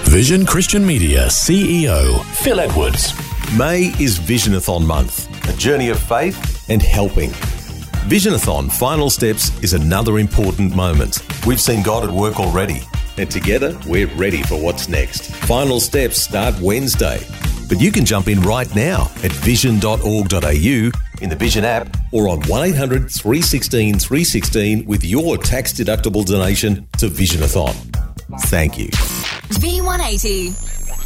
Vision Christian Media CEO Phil Edwards. May is Visionathon month, a journey of faith and helping. Visionathon Final Steps is another important moment. We've seen God at work already, and together we're ready for what's next. Final Steps start Wednesday, but you can jump in right now at vision.org.au, in the Vision app, or on 1800 316 316 with your tax-deductible donation to Visionathon. Thank you. V180.